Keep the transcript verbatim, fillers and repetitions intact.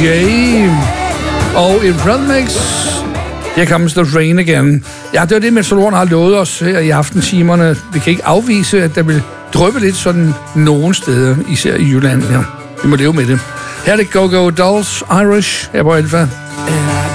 Og In Front Mix, Here Comes the Rain Again. Ja, det var det, Meteorologerne har lovet os her i aftentimerne. Vi kan ikke afvise, at der vil dryppe lidt sådan nogen steder, især i Jylland. Ja, vi må leve med det. Her er det Go Go Dolls Irish her på Alfa.